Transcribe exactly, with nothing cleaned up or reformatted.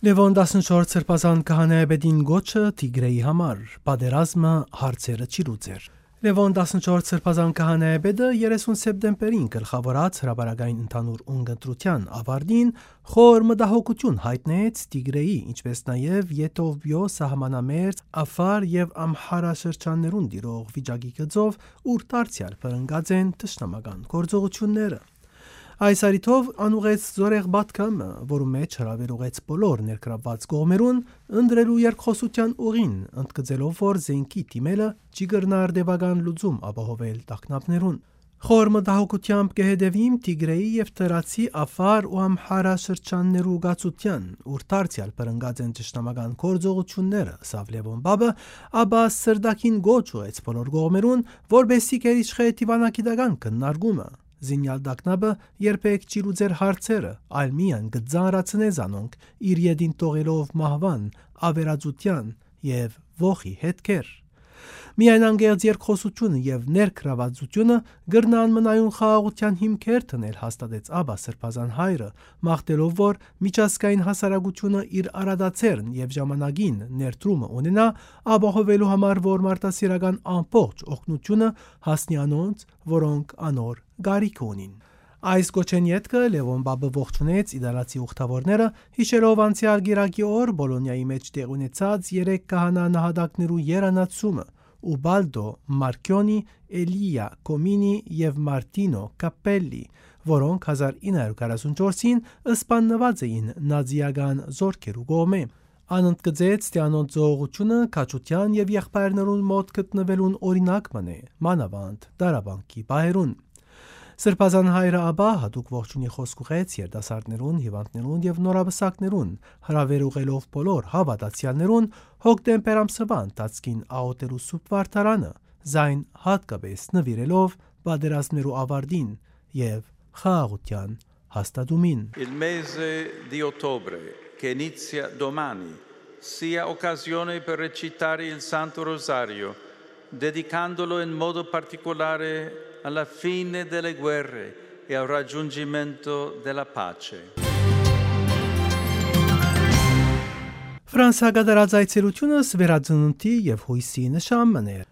Լևոն տասնչորս սրբազան քահանայապետին գոչը Տիգրեի համար, պատերազմը հարցերը չի լուծեր։ Լևոն տասնչորս սրբազան քահանայապետը երեսուն սեպտեմբերին գլխավորած հրապարակային ընդհանուր ունգընտրության ավարտին խոր մտահոգություն հայտնեց Տիգրեի, ինչպես նաև Եթովպիո սահմանամերձ Աֆար եւ Ամհարա շրջաններուն տիրող վիճակի գծով, ուր դարձյալ փրկած են թշնամական գործողությունները։ Այս արիթով անուղեց զորեղ բատկամը, որում մեջ հրավեր ուղեց բոլոր ներգրավված կողմերուն, ընդրելու երկխոսության ուղին, ընդգծելով, որ զենքի թիմելը չի կրնա արդևական լուծում ապահովել տագնապներուն։ Խոր մտահոգությամբ կհետևիմ Տիգրեի եւ Թրացի Աֆար ու Ամհարա շրջաններու գացության, ուր դարձյալ փրկած են ճշտամական գործողությունները, սավ Լևոն Բաբը, ապա սրդակին գոչ ուղեց բոլոր կողմերուն, որբեսի կերիշխե դիվանագիտական քննարկումը։ Զինյալ դակնաբը երբեք չի լուծեր հարցերը, այլ միայն կձանրացնե զանոնք իր ետին տողելով մահվան, ավերածության եւ ողի հետքեր։ Միայն անգերձ երկխոսությունը եւ ներգրավվածությունը գրնան մնայուն խաղաղության հիմքեր տնել հաստատեց Աբա Սրբազան հայրը, մաղթելով, որ միջազգային հասարակությունը իր արադացերն եւ ժամանակին ներդրումը ունենա, ապահովելու համար, որ մարդասիրական ամբողջ օգնությունը հասնի անոնց, որոնք անոր գարիք ունին։ Այս գոչեն ետքը Լևոն Բաբը ողջունեց իդալացի ուխտավորները, հիշելով անցյալ գիրակի օր Բոլոնիայի մեջ տեղ ունեցած երեք քահանա նահատակներու երանացումը, Ուբալդո Մարկյոնի, Էլիա Կոմինի եւ Մարտինո Կապելլի, որոնք հազար ինը հարյուր քառասունչորսին սպաննված էին նազիական զորքերու կողմէ։ Անընդգծեց, թե անոնց զողողությունը քաջության եւ եղբայրներուն մոտ գտնվելուն օրինակ մնե, մանավանդ դարաբանկի պահերուն։ Սրբազան հայրը Աբա հատուկ ողջունի խոսք ուղեց երիտասարդներուն, հիվանդներուն եւ նորաբսակներուն, հրավեր ուղելով բոլոր հավատացյալներուն հոկտեմբեր ամսվա ընթացքին աղոթելու սուրբ վարդարանը, զայն հատկապես նվիրելով պատերազմներու ավարտին եւ խաղաղության հաստատումին։ Il mese di ottobre, che inizia domani, sia occasione per recitare il Santo Rosario, dedicandolo in modo particolare alla fine delle guerre e al raggiungimento della pace. Ֆրանսիա գդարած այցելությունս վերածնունդի եւ հույսի նշան մներ,